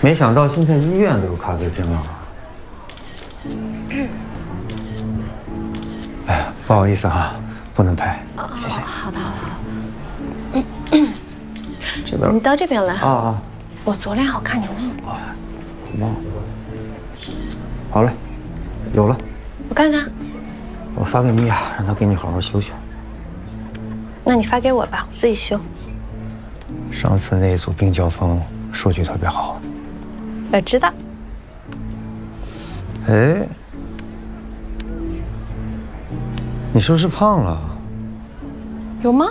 没想到现在医院都有咖啡厅了。哎呀，不好意思啊，不能拍。谢谢。 好的，好的。 这边。 你到这边来。 啊。 我左脸好看，你忘了？ 忘了。好嘞，有了。 我看看。 我发给米娅，让她给你好好修修。 那你发给我吧，我自己修。 上次那一组病娇风数据特别好。 我知道。 哎，你是不是胖了？ 有吗？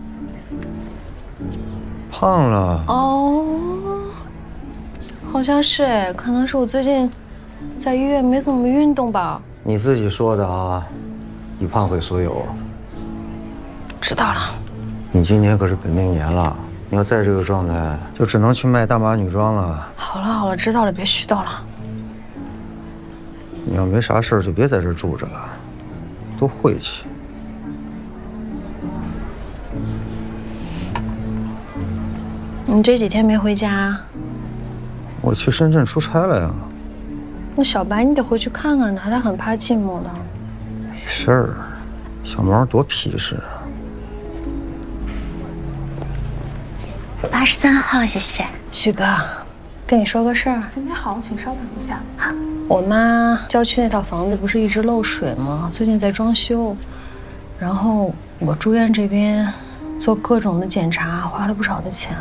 胖了。 哦，好像是哎，可能是我最近在医院没怎么运动吧。 你自己说的啊，以胖毁所有。 知道了。 你今年可是本命年了，你要再这个状态，就只能去卖大码女装了。 好了好了，知道了，别絮叨了。 你要没啥事儿，就别在这儿住着了，多晦气。 你这几天没回家？ 我去深圳出差了呀。 那小白你得回去看看他，他很怕寂寞的。 没事儿，小毛多皮实啊。 83号，谢谢。 许哥，跟你说个事儿。 你好，请稍等一下。 我妈郊区那套房子不是一直漏水吗？最近在装修，然后我住院这边做各种的检查，花了不少的钱。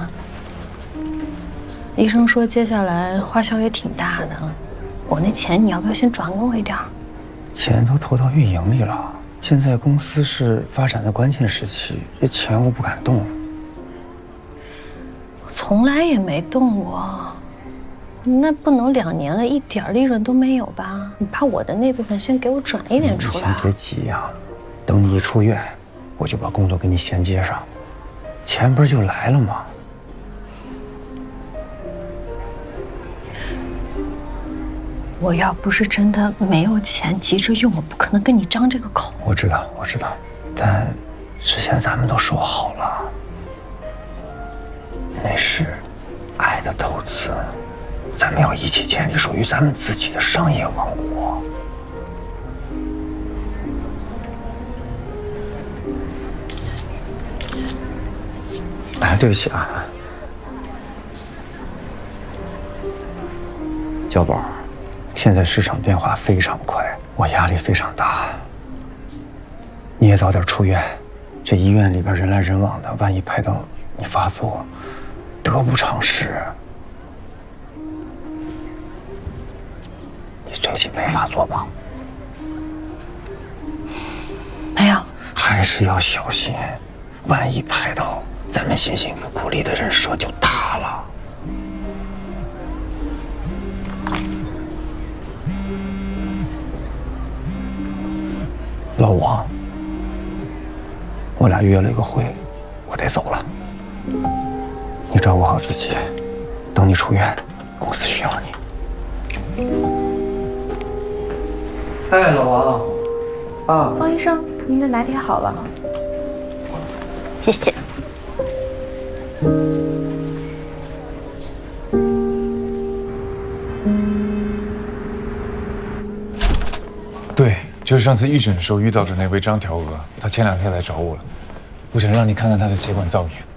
医生说接下来花销也挺大的，我那钱你要不要先转给我一点？ 钱都投到运营里了，现在公司是发展的关键时期，这钱我不敢动。 我从来也没动过。那不能2年了，一点利润都没有吧？你把我的那部分先给我转一点出来。 你先别急呀，等你一出院，我就把工作给你衔接上，钱不是就来了吗？ 我要不是真的没有钱急着用，我不可能跟你张这个口。 我知道，但之前咱们都说好了，那是爱的投资。咱们要一起建立属于咱们自己的商业王国。哎，对不起啊，娇宝，现在市场变化非常快，我压力非常大。你也早点出院，这医院里边人来人往的，万一拍到你发作，得不偿失。最近没发作吧？ 没有， 还是要小心，万一拍到，咱们辛辛苦苦立的人设就塌了。老王，我俩约了一个会，我得走了。你照顾好自己，等你出院，公司需要你。哎，老王，啊， 方医生，您的奶铁好了。谢谢。 对，就是上次预诊的时候遇到的那位张条娥，她前2天来找我了，我想让你看看她的血管造影。